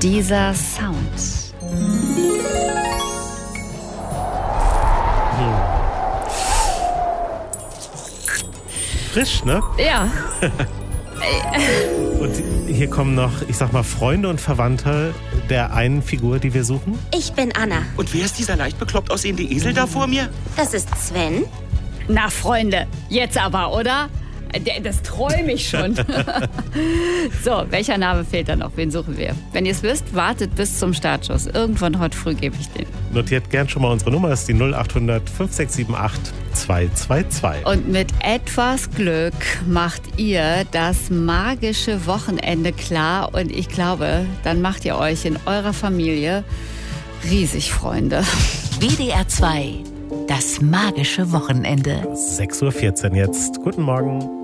dieser Sound? Frisch, ne? Ja. Und hier kommen noch, ich sag mal, Freunde und Verwandte der einen Figur, die wir suchen. Ich bin Anna. Und wer ist dieser leicht bekloppt aussehende Esel da vor mir? Das ist Sven. Na, Freunde, jetzt aber, oder? Das träume ich schon. So, welcher Name fehlt da noch? Wen suchen wir? Wenn ihr es wisst, wartet bis zum Startschuss. Irgendwann heute früh gebe ich den. Notiert gern schon mal unsere Nummer, das ist die 0800 5678 222. Und mit etwas Glück macht ihr das magische Wochenende klar. Und ich glaube, dann macht ihr euch in eurer Familie riesig Freunde. WDR 2, das magische Wochenende. 6:14 Uhr jetzt. Guten Morgen.